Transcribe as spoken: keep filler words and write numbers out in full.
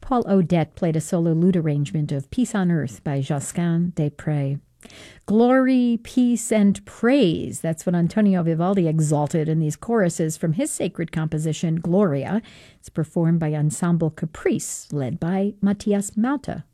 Paul Odette played a solo lute arrangement of Peace on Earth by Josquin des Prez. Glory, peace, and praise. That's what Antonio Vivaldi exalted in these choruses from his sacred composition, Gloria. It's performed by Ensemble Caprice, led by Matthias Malta.